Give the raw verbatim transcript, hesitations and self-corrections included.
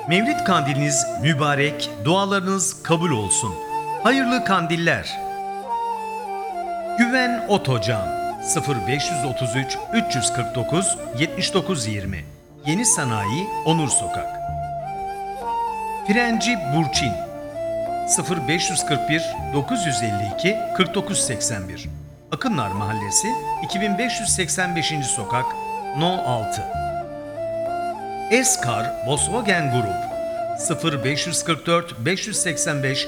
Mevlid kandiliniz mübarek, dualarınız kabul olsun. Hayırlı kandiller. Güven Otocan sıfır beş otuz üç üç yüz kırk dokuz yetmiş dokuz yirmi Yeni Sanayi Onur Sokak. Frenci Burçin sıfır beş kırk bir dokuz yüz elli iki kırk dokuz seksen bir Akınlar Mahallesi iki bin beş yüz seksen beşinci Sokak No altı. Eskar Volkswagen Grup sıfır beş kırk dört beş yüz seksen beş